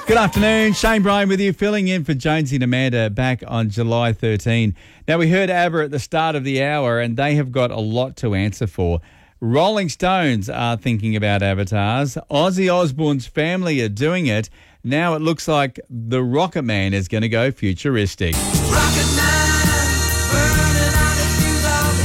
Good afternoon. Shane Bryan with you, filling in for Jonesy and Amanda back on July 13. Now, we heard ABBA at the start of the hour, and they have got a lot to answer for. Rolling Stones are thinking about avatars. Ozzy Osbourne's family are doing it. Now it looks like the Rocket Man is going to go futuristic. Rocket Man, burning out his fuse out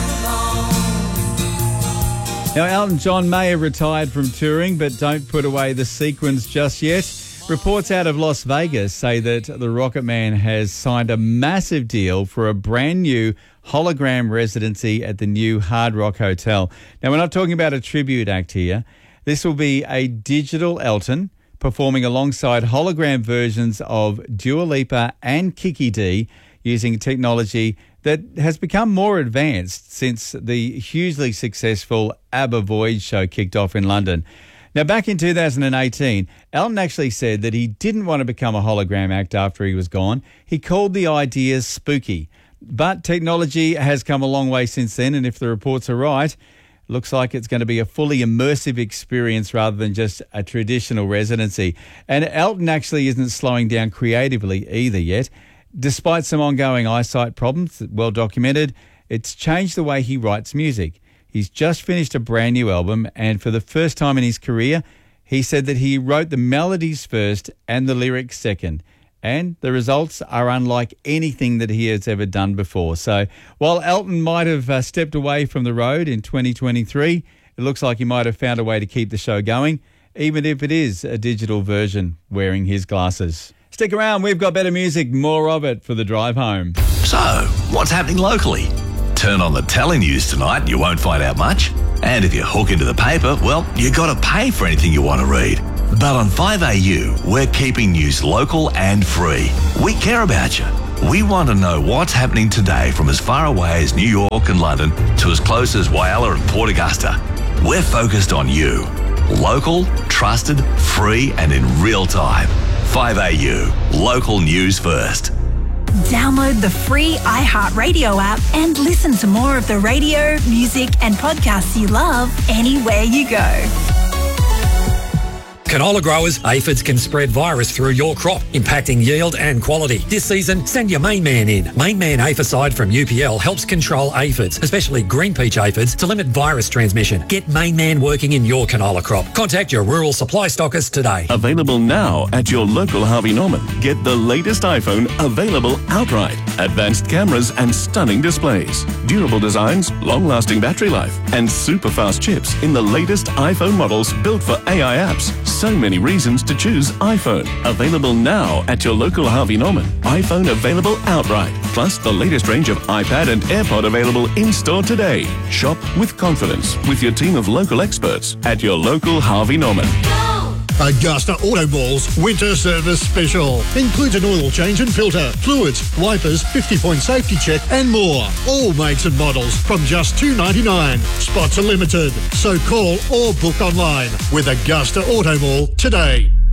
every long. Now, Elton John may have retired from touring, but don't put away the sequins just yet. Reports out of Las Vegas say that the Rocket Man has signed a massive deal for a brand new hologram residency at the new Hard Rock Hotel. Now, we're not talking about a tribute act here. This will be a digital Elton performing alongside hologram versions of Dua Lipa and Kiki D using technology that has become more advanced since the hugely successful ABBA Voyage show kicked off in London. Now, back in 2018, Elton actually said that he didn't want to become a hologram act after he was gone. He called the idea spooky. But technology has come a long way since then, and if the reports are right, it looks like it's going to be a fully immersive experience rather than just a traditional residency. And Elton actually isn't slowing down creatively either yet. Despite some ongoing eyesight problems, well documented, it's changed the way he writes music. He's just finished a brand new album, and for the first time in his career, he said that he wrote the melodies first and the lyrics second. And the results are unlike anything that he has ever done before. So while Elton might have stepped away from the road in 2023, it looks like he might have found a way to keep the show going, even if it is a digital version wearing his glasses. Stick around, we've got better music, more of it for the drive home. So, what's happening locally? Turn on the telenews tonight and you won't find out much. And if you hook into the paper, well, you got to pay for anything you want to read. But on 5AU, we're keeping news local and free. We care about you. We want to know what's happening today from as far away as New York and London to as close as Whyalla and Port Augusta. We're focused on you. Local, trusted, free and in real time. 5AU, local news first. Download the free iHeartRadio app and listen to more of the radio, music and podcasts you love anywhere you go. Canola growers, aphids can spread virus through your crop, impacting yield and quality. This season, send your Main Man in. Main Man Aphicide from UPL helps control aphids, especially green peach aphids, to limit virus transmission. Get Main Man working in your canola crop. Contact your rural supply stockist today. Available now at your local Harvey Norman. Get the latest iPhone available outright. Advanced cameras and stunning displays. Durable designs, long-lasting battery life, and super fast chips in the latest iPhone models built for AI apps. So many reasons to choose iPhone. Available now at your local Harvey Norman. iPhone available outright. Plus the latest range of iPad and AirPod available in-store today. Shop with confidence with your team of local experts at your local Harvey Norman. Augusta Auto Mall's Winter Service Special. Includes an oil change and filter, fluids, wipers, 50-point safety check and more. All makes and models from just $2.99. Spots are limited, so call or book online with Augusta Auto Mall today.